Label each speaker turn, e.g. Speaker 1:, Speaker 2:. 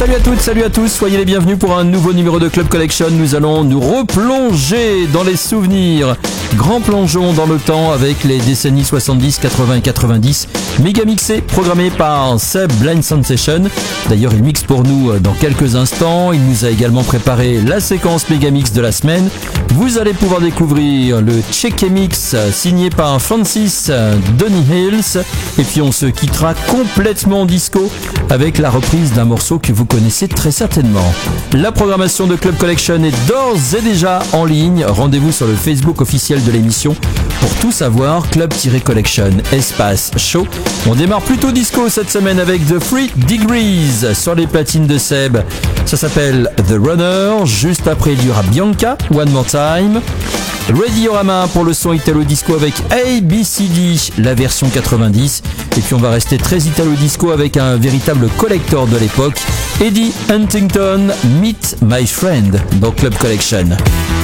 Speaker 1: Salut à toutes, salut à tous, soyez les bienvenus pour un nouveau numéro de Club Collection. Nous allons nous replonger dans les souvenirs. Grand plongeon dans le temps avec les décennies 70, 80 et 90. Méga mixé, programmé par Seb Blind Sensation. D'ailleurs, il mixe pour nous dans quelques instants. Il nous a également préparé la séquence méga mix de la semaine. Vous allez pouvoir découvrir le Check Mix signé par Francis Donny Hills. Et puis on se quittera complètement disco avec la reprise d'un morceau que vous connaissez très certainement. La programmation de Club Collection est d'ores et déjà en ligne. Rendez-vous sur le Facebook officiel de l'émission pour tout savoir. Club-Collection espace show. On démarre plutôt disco cette semaine avec The 3 Degrees sur les platines de Seb. Ça s'appelle The Runner. Juste après, il y aura Bianca, One More Time. Radiorama pour le son italo-disco avec ABCD, la version 90. Et puis on va rester très italo-disco avec un véritable collector de l'époque, Eddie Huntington, Meet My Friend dans Club Collection.